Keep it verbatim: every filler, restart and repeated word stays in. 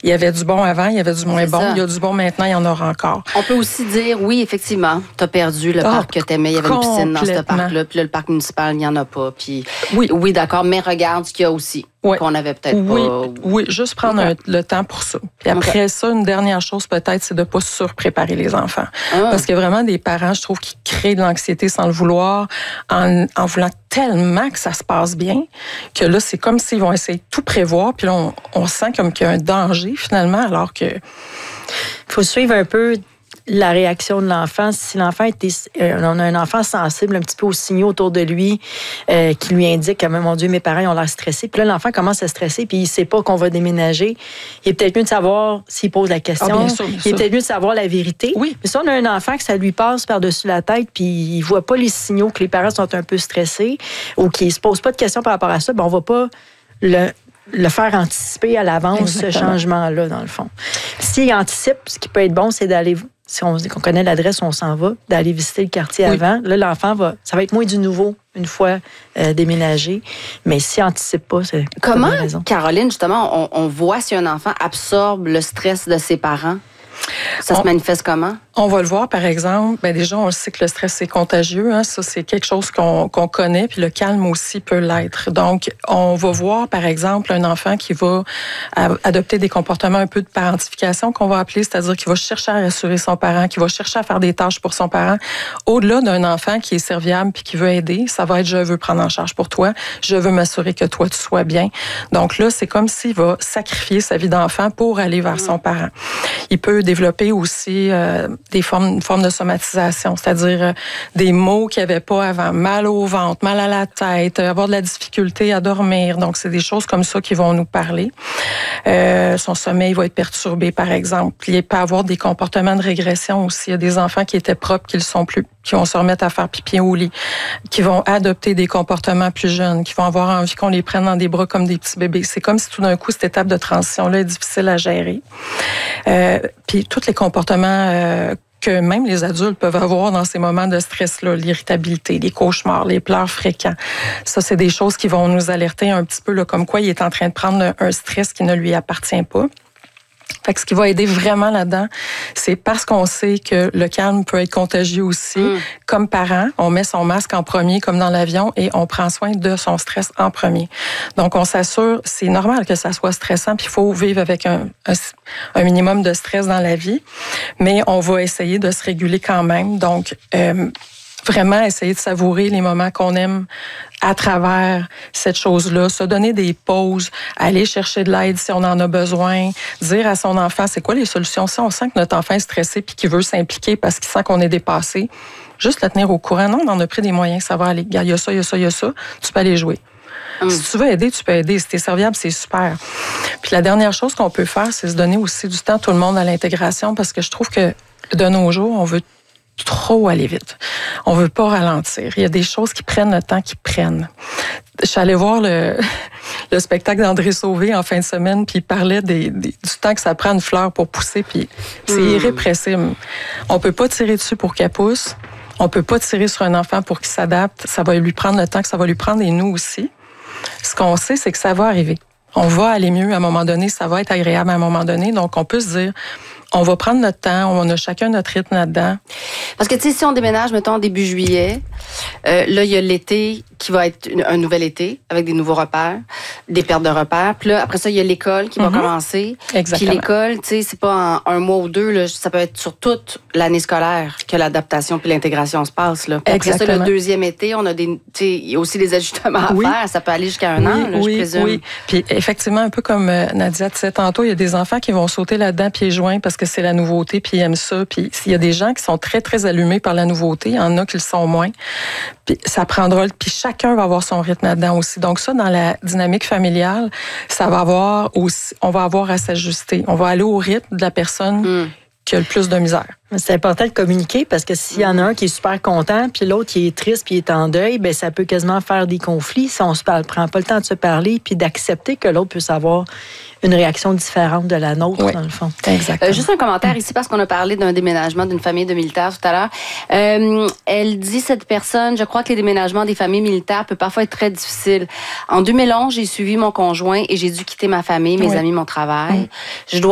Il y avait du bon avant, il y avait du moins C'est bon. ça. Il y a du bon maintenant, il y en aura encore. On peut aussi dire, oui, effectivement, t'as perdu le Ah, parc que t'aimais. Il y avait une piscine dans ce complètement. parc-là. Puis là, le parc municipal, il n'y en a pas. Puis Oui. oui, d'accord, mais regarde ce qu'il y a aussi. Ouais. Qu'on avait peut-être Oui, pas. oui, juste prendre Okay. un- le temps pour ça. Puis après Okay. ça, une dernière chose peut-être, c'est de ne pas surpréparer les enfants. Ah. Parce qu'il y a vraiment des parents, je trouve, qui créent de l'anxiété sans le vouloir, en, en voulant tellement que ça se passe bien, que là, c'est comme s'ils vont essayer de tout prévoir, puis là, on, on sent comme qu'il y a un danger, finalement, alors que... Il faut suivre un peu la réaction de l'enfant. Si l'enfant était, euh, on a un enfant sensible un petit peu aux signaux autour de lui euh, qui lui indiquent que, mon Dieu, mes parents ils ont l'air stressés. Puis là, l'enfant commence à stresser, puis il ne sait pas qu'on va déménager. Il est peut-être mieux de savoir s'il pose la question. Ah, bien sûr, bien il est sûr. peut-être mieux de savoir la vérité. Oui. Mais si on a un enfant que ça lui passe par-dessus la tête, puis il ne voit pas les signaux que les parents sont un peu stressés ou qu'il ne se pose pas de questions par rapport à ça, ben on ne va pas le le faire anticiper à l'avance, Exactement. ce changement-là, dans le fond. S'il anticipe, ce qui peut être bon, c'est d'aller, si on qu'on connaît l'adresse où on s'en va, d'aller visiter le quartier Oui. avant. Là, l'enfant va, ça va être moins du nouveau une fois euh, déménagé. Mais s'il anticipe pas, c'est Comment, pas de raison. Caroline, justement, on, on voit si un enfant absorbe le stress de ses parents? Ça On- se manifeste comment? On va le voir, par exemple, ben déjà, on le sait que le stress, c'est contagieux. Hein? Ça, c'est quelque chose qu'on qu'on connaît, puis le calme aussi peut l'être. Donc, on va voir, par exemple, un enfant qui va a- adopter des comportements un peu de parentification, qu'on va appeler, c'est-à-dire qu'il va chercher à rassurer son parent, qui va chercher à faire des tâches pour son parent. Au-delà d'un enfant qui est serviable puis qui veut aider, ça va être « je veux prendre en charge pour toi, je veux m'assurer que toi, tu sois bien ». Donc là, c'est comme s'il va sacrifier sa vie d'enfant pour aller vers son parent. Il peut développer aussi euh, des formes, une forme de somatisation, c'est-à-dire euh, des maux qu'il n'y avait pas avant, mal au ventre, mal à la tête, euh, avoir de la difficulté à dormir. Donc, c'est des choses comme ça qui vont nous parler. Euh, son sommeil va être perturbé, par exemple. Il peut avoir des comportements de régression aussi. Il y a des enfants qui étaient propres, qui le sont plus, qui vont se remettre à faire pipi au lit, qui vont adopter des comportements plus jeunes, qui vont avoir envie qu'on les prenne dans des bras comme des petits bébés. C'est comme si tout d'un coup, cette étape de transition-là est difficile à gérer. Euh, puis, tous les comportements euh, que même les adultes peuvent avoir dans ces moments de stress-là, l'irritabilité, les cauchemars, les pleurs fréquents. Ça, c'est des choses qui vont nous alerter un petit peu, là, comme quoi il est en train de prendre un stress qui ne lui appartient pas. Fait que ce qui va aider vraiment là-dedans, c'est parce qu'on sait que le calme peut être contagieux aussi. Mm. Comme parent, on met son masque en premier, comme dans l'avion, et on prend soin de son stress en premier. Donc, on s'assure, c'est normal que ça soit stressant, puis il faut vivre avec un, un, un minimum de stress dans la vie, mais on va essayer de se réguler quand même. Donc, euh, vraiment essayer de savourer les moments qu'on aime à travers cette chose-là, se donner des pauses, aller chercher de l'aide si on en a besoin, dire à son enfant, c'est quoi les solutions? Si on sent que notre enfant est stressé puis qu'il veut s'impliquer parce qu'il sent qu'on est dépassé, juste le tenir au courant. Non, on en a pris des moyens, ça va aller. Il y a ça, il y a ça, il y a ça, tu peux aller jouer. Mm. Si tu veux aider, tu peux aider. Si tu es serviable, c'est super. Puis la dernière chose qu'on peut faire, c'est se donner aussi du temps, tout le monde, à l'intégration, parce que je trouve que de nos jours, on veut trop aller vite. On veut pas ralentir. Il y a des choses qui prennent le temps qu'ils prennent. Je suis allée voir le, le spectacle d'André Sauvé en fin de semaine, puis il parlait des, des, du temps que ça prend une fleur pour pousser, puis c'est mmh. irrépressible. On peut pas tirer dessus pour qu'elle pousse. On peut pas tirer sur un enfant pour qu'il s'adapte. Ça va lui prendre le temps que ça va lui prendre, et nous aussi. Ce qu'on sait, c'est que ça va arriver. On va aller mieux à un moment donné, ça va être agréable à un moment donné, donc on peut se dire... On va prendre notre temps, on a chacun notre rythme là-dedans. Parce que, tu sais, si on déménage, mettons, début juillet, euh, là, il y a l'été qui va être une, un nouvel été avec des nouveaux repères, des pertes de repères. Puis là, après ça, il y a l'école qui va mm-hmm. commencer. Exactement. Puis l'école, tu sais, c'est pas en un mois ou deux, là, ça peut être sur toute l'année scolaire que l'adaptation puis l'intégration se passe. Là. Puis après ça, le deuxième été, on a des, tu sais, il y a aussi des ajustements à oui. faire. Ça peut aller jusqu'à un oui, an, là, oui, je présume. Oui, puis effectivement, un peu comme Nadia disait tantôt, il y a des enfants qui vont sauter là-dedans pieds joints parce que c'est la nouveauté, puis ils aiment ça. Puis il y a des gens qui sont très, très allumés par la nouveauté. Il y en a qui le sont moins. Puis ça prendra... Puis chacun va avoir son rythme là-dedans aussi. Donc ça, dans la dynamique familiale, ça va avoir aussi... On va avoir à s'ajuster. On va aller au rythme de la personne mm. qui a le plus de misère. C'est important de communiquer parce que s'il y en a un qui est super content puis l'autre qui est triste puis est en deuil, ben ça peut quasiment faire des conflits si on se parle, prend pas le temps de se parler puis d'accepter que l'autre puisse avoir une réaction différente de la nôtre, oui. dans le fond. Exactement. Euh, juste un commentaire ici parce qu'on a parlé d'un déménagement d'une famille de militaires tout à l'heure. Euh, elle dit, cette personne, je crois que les déménagements des familles militaires peuvent parfois être très difficiles. En deux mille onze, j'ai suivi mon conjoint et j'ai dû quitter ma famille, mes oui. amis, mon travail. Oui. Je dois